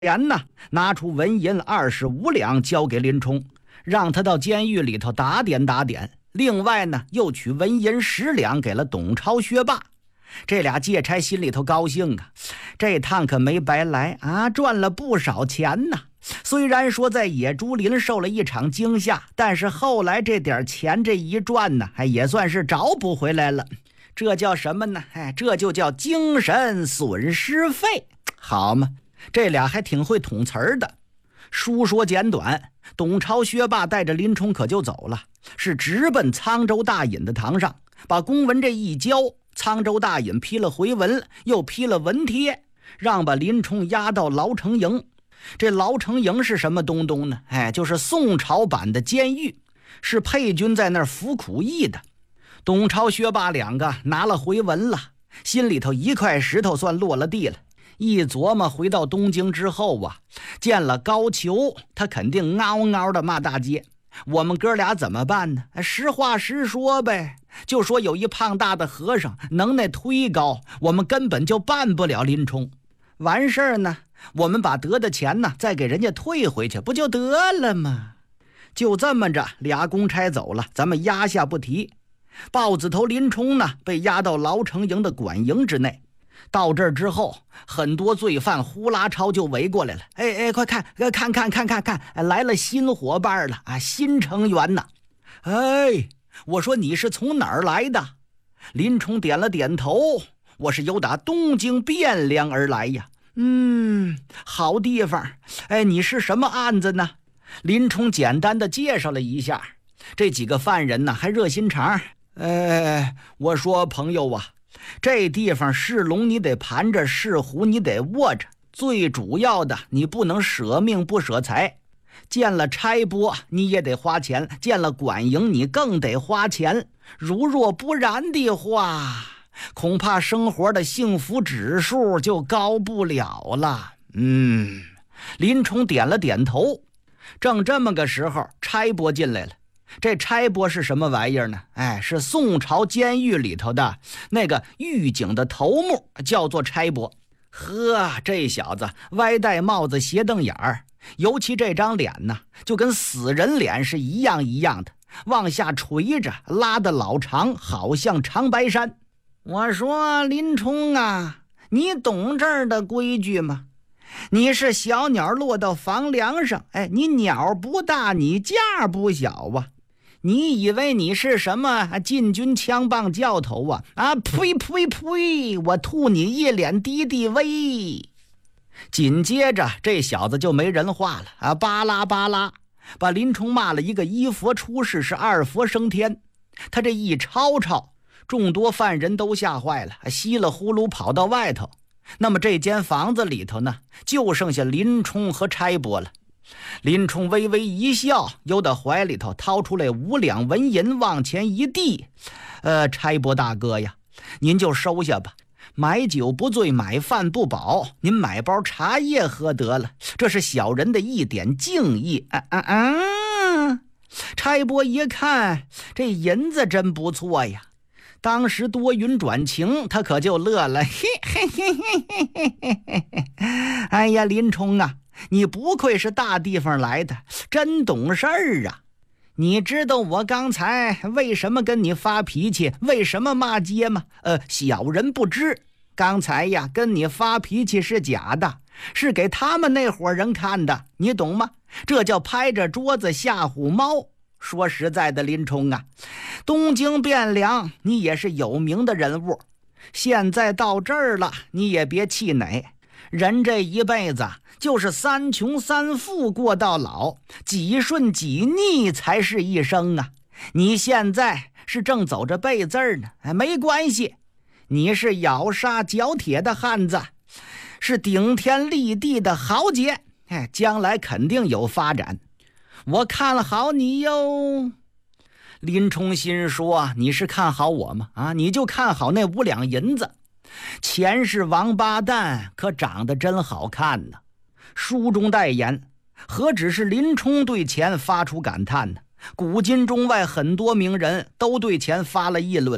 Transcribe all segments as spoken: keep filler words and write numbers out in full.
钱呢，拿出纹银二十五两交给林冲，让他到监狱里头打点打点。另外呢，又取纹银十两给了董超、薛霸。这俩借差心里头高兴啊，这趟可没白来啊，赚了不少钱呐。虽然说在野猪林受了一场惊吓，但是后来这点钱这一赚呢，还也算是找补回来了。这叫什么呢？哎，这就叫精神损失费，好嘛？这俩还挺会捅词儿的。书说简短，董超、薛霸带着林冲可就走了，是直奔沧州大尹的堂上，把公文这一交，沧州大尹批了回文，又批了文帖，让把林冲押到牢城营。这牢城营是什么东东呢？哎，就是宋朝版的监狱，是配军在那儿服苦役的。董超、薛霸两个拿了回文了，心里头一块石头算落了地了。一琢磨回到东京之后啊，见了高俅，他肯定嗷嗷的骂大街。我们哥俩怎么办呢？实话实说呗，就说有一胖大的和尚能耐忒高，我们根本就办不了林冲。完事儿呢，我们把得的钱呢再给人家退回去，不就得了吗？就这么着，俩公差走了，咱们压下不提。豹子头林冲呢，被押到牢城营的管营之内。到这儿之后，很多罪犯呼啦超就围过来了。哎哎，快看看看看看看，来了新伙伴了啊，新成员呢。哎，我说你是从哪儿来的？林冲点了点头，我是由打东京汴梁而来呀。嗯，好地方。哎，你是什么案子呢？林冲简单的介绍了一下。这几个犯人呢，还热心肠。哎，我说朋友啊，这地方是龙你得盘着，是虎你得握着，最主要的你不能舍命不舍财。见了差拨你也得花钱，见了管营你更得花钱。如若不然的话，恐怕生活的幸福指数就高不了了。嗯，林冲点了点头。正这么个时候，差拨进来了。这差拨是什么玩意儿呢？哎，是宋朝监狱里头的那个狱警的头目，叫做差拨。呵，这小子歪戴帽子，斜瞪眼儿，尤其这张脸呢，就跟死人脸是一样一样的，往下垂着，拉得老长，好像长白山。我说林冲啊，你懂这儿的规矩吗？你是小鸟落到房梁上，哎，你鸟不大，你架不小啊。你以为你是什么禁军枪棒教头啊？啊，呸呸呸！我吐你一脸敌敌畏。紧接着这小子就没人话了啊，巴拉巴拉把林冲骂了一个一佛出世，是二佛升天。他这一吵吵，众多犯人都吓坏了，稀里呼噜跑到外头。那么这间房子里头呢，就剩下林冲和差拨了。林冲微微一笑，由到怀里头掏出来五两纹银，往前一递。呃，差拨大哥呀，您就收下吧。买酒不醉，买饭不饱，您买包茶叶喝得了，这是小人的一点敬意。啊啊啊！差拨一看，这银子真不错呀。当时多云转晴，他可就乐了。嘿嘿嘿嘿嘿嘿嘿嘿！哎呀，林冲啊，你不愧是大地方来的，真懂事儿啊！你知道我刚才为什么跟你发脾气，为什么骂街吗？呃，小人不知。刚才呀，跟你发脾气是假的，是给他们那伙人看的，你懂吗？这叫拍着桌子吓唬猫。说实在的，林冲啊，东京汴梁你也是有名的人物，现在到这儿了，你也别气馁。人这一辈子就是三穷三富过到老，几顺几逆才是一生啊。你现在是正走着背字儿呢，没关系，你是咬沙嚼铁的汉子，是顶天立地的豪杰，哎，将来肯定有发展。我看好你哟。林冲心说，你是看好我吗？啊，你就看好那五两银子。钱是王八蛋，可长得真好看呢。书中代言，何止是林冲对钱发出感叹呢？古今中外很多名人都对钱发了议论了。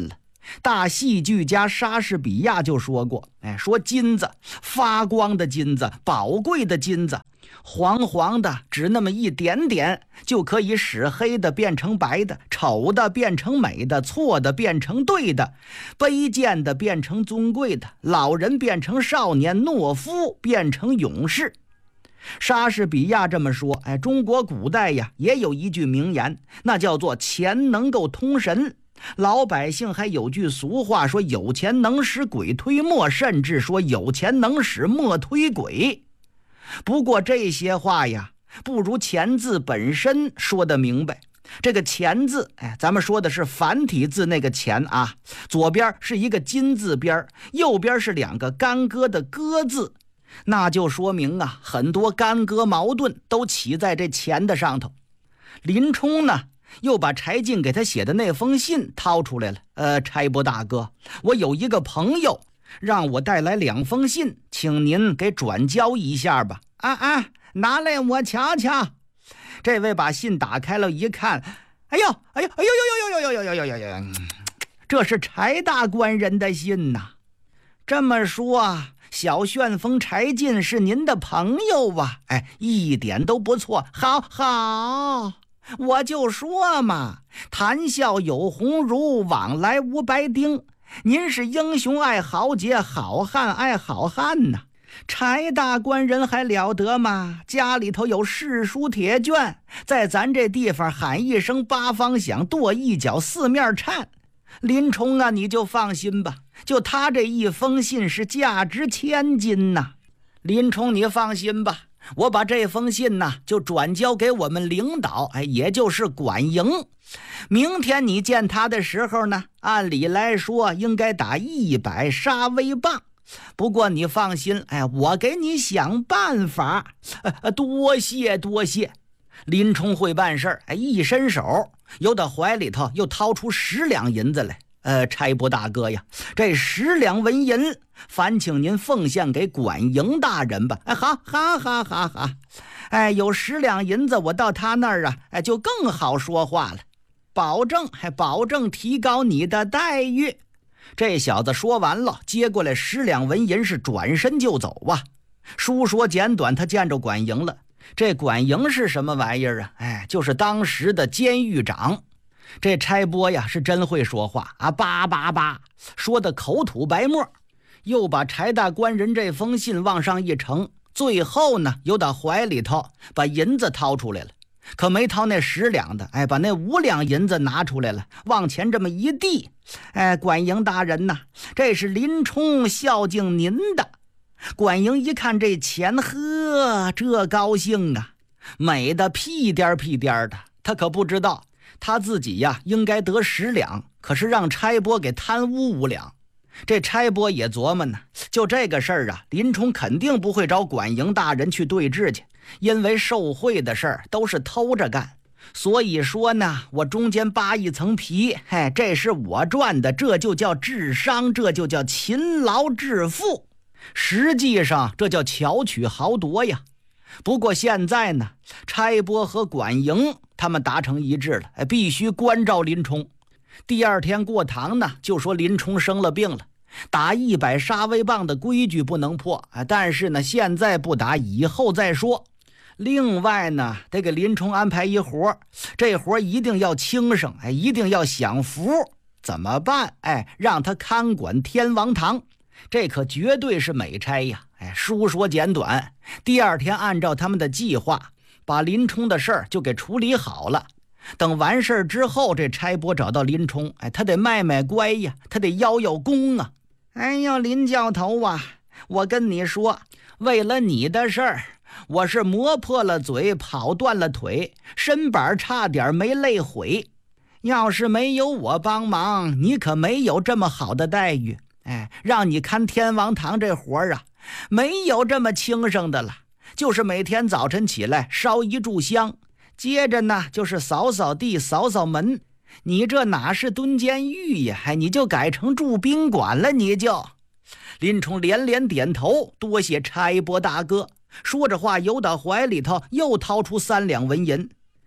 大戏剧家莎士比亚就说过，哎，说金子，发光的金子，宝贵的金子，黄黄的只那么一点点，就可以使黑的变成白的，丑的变成美的，错的变成对的，卑贱的变成尊贵的，老人变成少年，懦夫变成勇士。莎士比亚这么说，哎，中国古代呀也有一句名言，那叫做钱能够通神。老百姓还有句俗话说，有钱能使鬼推磨，甚至说有钱能使磨推鬼。不过这些话呀，不如钱字本身说得明白。这个钱字，哎，咱们说的是繁体字那个钱啊，左边是一个金字边，右边是两个干戈的戈字，那就说明啊，很多干戈矛盾都起在这钱的上头。林冲呢，又把柴进给他写的那封信掏出来了。呃，差拨大哥，我有一个朋友让我带来两封信，请您给转交一下吧。啊啊，拿来我瞧瞧。这位把信打开了一看，哎呦，哎呦，哎呦呦呦呦呦呦呦呦呦呦，这是柴大官人的信呐。这么说啊，小旋风柴进是您的朋友吧？哎，一点都不错。好好，我就说嘛，谈笑有鸿儒，往来无白丁。您是英雄爱豪杰，好汉爱好汉呐。柴大官人还了得吗？家里头有世书铁卷，在咱这地方喊一声八方响，跺一脚四面颤。林冲啊，你就放心吧，就他这一封信是价值千金呐。林冲你放心吧，我把这封信呢就转交给我们领导，哎，也就是管营。明天你见他的时候呢，按理来说应该打一百杀威棒。不过你放心，哎，我给你想办法。呃，多谢多谢。林冲会办事儿，哎，一伸手，由到怀里头又掏出十两银子来。呃，差拨大哥呀，这十两纹银，烦请您奉献给管营大人吧。哎，好，好，好，好，好。哎，有十两银子，我到他那儿啊，哎，就更好说话了，保证，还保证提高你的待遇。这小子说完了，接过来十两纹银，是转身就走啊。书说简短，他见着管营了。这管营是什么玩意儿啊？哎，就是当时的监狱长。这差拨呀是真会说话啊，叭叭叭说的口吐白沫，又把柴大官人这封信往上一呈，最后呢又到怀里头把银子掏出来了，可没掏那十两的，哎，把那五两银子拿出来了，往前这么一递，哎，管营大人呐，这是林冲孝敬您的。管营一看这钱，呵，这高兴啊，美的屁颠屁颠的。他可不知道他自己呀应该得十两，可是让差拨给贪污五两。这差拨也琢磨呢，就这个事儿啊，林冲肯定不会找管营大人去对质去，因为受贿的事儿都是偷着干。所以说呢，我中间扒一层皮，嘿，这是我赚的，这就叫智商，这就叫勤劳致富。实际上这叫巧取豪夺呀。不过现在呢，差拨和管营他们达成一致了，哎，必须关照林冲。第二天过堂呢，就说林冲生了病了，打一百杀威棒的规矩不能破，但是呢，现在不打，以后再说。另外呢，得给林冲安排一活，这活一定要轻省，哎，一定要享福。怎么办？哎，让他看管天王堂，这可绝对是美差呀！哎，书说简短，第二天按照他们的计划，把林冲的事儿就给处理好了。等完事儿之后，这差拨找到林冲，哎，他得卖卖乖呀，他得邀邀功啊。哎呀，林教头啊，我跟你说，为了你的事儿，我是磨破了嘴，跑断了腿，身板差点没累毁。要是没有我帮忙，你可没有这么好的待遇。哎，让你看天王堂这活儿啊，没有这么轻省的了。就是每天早晨起来烧一炷香，接着呢就是扫扫地、扫扫门。你这哪是蹲监狱呀？哎，你就改成住宾馆了，你就。林冲连连点头，多谢差拨大哥。说着话，由到怀里头又掏出三两纹银。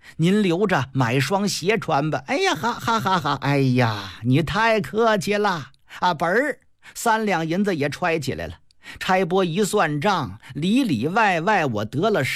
您留着买双鞋穿吧。”“哎呀，哈哈哈哈！哎呀，你太客气了啊！”本儿三两银子也揣起来了。差拨一算账，里里外外我得了